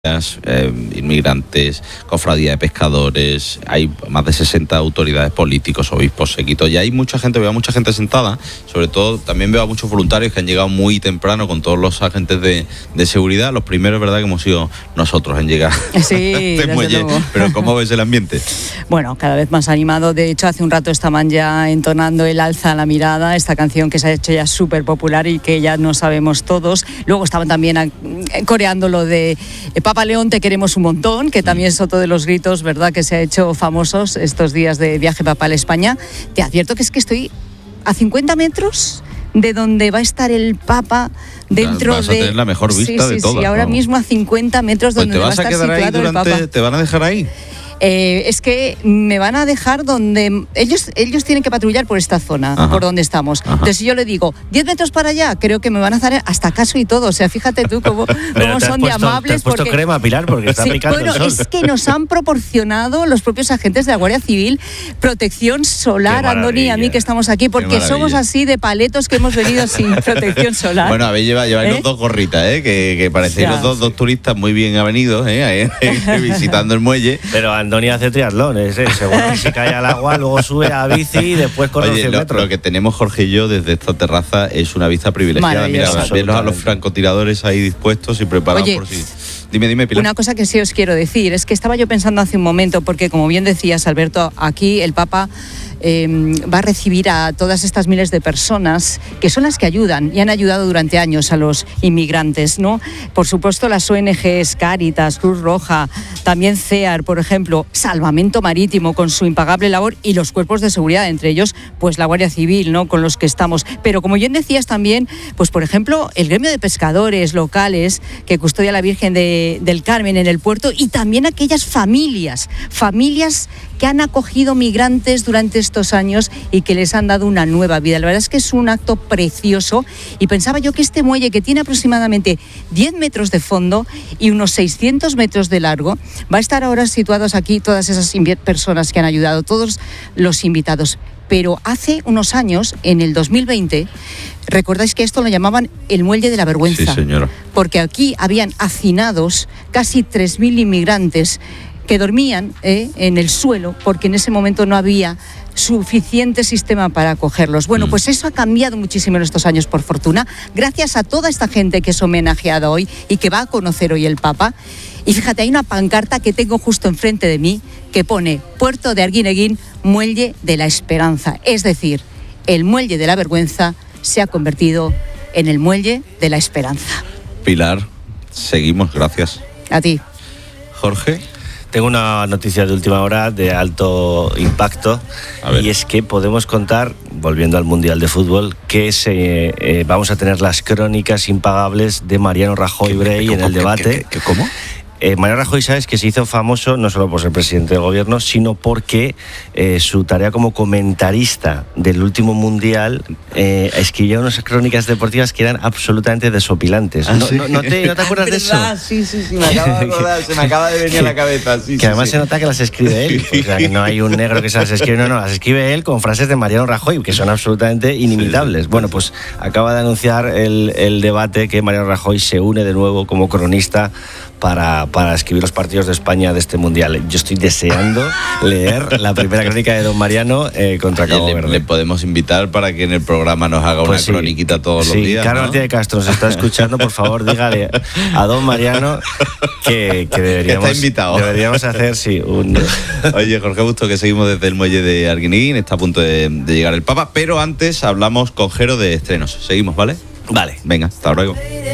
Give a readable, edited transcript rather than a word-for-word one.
inmigrantes, cofradía de pescadores, hay más de 60 autoridades políticos, obispos, séquitos, y hay mucha gente, veo a mucha gente sentada, sobre todo también veo a muchos voluntarios que han llegado muy temprano con todos los agentes de seguridad. Los primeros, verdad, que hemos sido nosotros en llegar sí, a este muelle. luego. Pero ¿cómo ves el ambiente? Bueno, cada vez más animado. De hecho, hace un rato estaban ya entonando el Alza la mirada, esta canción que se ha hecho ya súper popular y que ya no sabemos todos. Luego estaban también coreando lo de Papa León, te queremos un montón, que también es otro de los gritos, ¿verdad?, que se ha hecho famosos estos días de viaje papal a España. Te advierto que es que estoy a 50 metros de donde va a estar el Papa dentro vas a tener la mejor vista de todas. Sí, ahora mismo a 50 metros donde va a estar situado el Papa. ¿Te van a dejar ahí? Es que me van a dejar donde... Ellos tienen que patrullar por esta zona, ajá, por donde estamos. Ajá. Entonces, si yo le digo 10 metros para allá, creo que me van a hacer hasta caso y todo. O sea, fíjate tú cómo son de amables. Te has puesto crema, Pilar, porque está picando el sol. Es que nos han proporcionado los propios agentes de la Guardia Civil protección solar, Andoni y a mí que estamos aquí, porque somos así de paletos que hemos venido sin protección solar. Bueno, habéis llevado los dos gorritas, que parecéis los dos turistas muy bien avenidos, visitando el muelle. Pero Andoni hace triatlón, seguro que se cae al agua, luego sube a bici y después corre 100 metros. Lo que tenemos Jorge y yo desde esta terraza es una vista privilegiada. Mira, verlos a los francotiradores ahí dispuestos y preparados. Oye, por si... Dime, Pilar. Una cosa que sí os quiero decir es que estaba yo pensando hace un momento, porque como bien decías, Alberto, aquí el Papa va a recibir a todas estas miles de personas que son las que ayudan y han ayudado durante años a los inmigrantes, ¿no? Por supuesto, las ONGs Cáritas, Cruz Roja, también CEAR, por ejemplo, Salvamento Marítimo con su impagable labor y los cuerpos de seguridad, entre ellos, pues la Guardia Civil, ¿no?, con los que estamos. Pero como bien decías también, pues por ejemplo, el gremio de pescadores locales que custodia la Virgen del Carmen en el puerto, y también aquellas familias que han acogido migrantes durante estos años y que les han dado una nueva vida. La verdad es que es un acto precioso, y pensaba yo que este muelle, que tiene aproximadamente 10 metros de fondo y unos 600 metros de largo, va a estar ahora situados aquí todas esas personas que han ayudado, todos los invitados. Pero hace unos años, en el 2020, recordáis que esto lo llamaban el Muelle de la Vergüenza. Sí, señora. Porque aquí habían hacinados casi 3.000 inmigrantes que dormían en el suelo, porque en ese momento no había suficiente sistema para acogerlos. Bueno, pues eso ha cambiado muchísimo en estos años, por fortuna, gracias a toda esta gente que es homenajeada hoy y que va a conocer hoy el Papa. Y fíjate, hay una pancarta que tengo justo enfrente de mí que pone Puerto de Arguineguín, Muelle de la Esperanza. Es decir, el Muelle de la Vergüenza se ha convertido en el Muelle de la Esperanza. Pilar, seguimos, gracias. A ti. Jorge. Tengo una noticia de última hora de alto impacto, y es que podemos contar, volviendo al Mundial de Fútbol, que vamos a tener las crónicas impagables de Mariano Rajoy Brey en el debate. ¿Cómo? Mariano Rajoy, sabes que se hizo famoso no solo por ser presidente del gobierno, sino porque su tarea como comentarista del último mundial escribía unas crónicas deportivas que eran absolutamente desopilantes. ¿Ah, sí? ¿No te acuerdas de eso? Sí, me acaba de acordar, se me acaba de venir a la cabeza. Que además se nota que las escribe él, o sea, que no hay un negro que se las escribe, no, las escribe él con frases de Mariano Rajoy, que son absolutamente inimitables. Bueno, pues acaba de anunciar el debate que Mariano Rajoy se une de nuevo como cronista para escribir los partidos de España de este Mundial. Yo estoy deseando leer la primera crónica de don Mariano contra Cabo Verde. Le podemos invitar para que en el programa nos haga una croniquita todos los días. Carlos Martínez de Castro nos está escuchando, por favor, dígale a don Mariano que deberíamos hacer, un... Oye, Jorge Busto, que seguimos desde el muelle de Arguineguín, está a punto de llegar el Papa, pero antes hablamos con Jero de estrenos. Seguimos, ¿vale? Vale. Venga, hasta luego.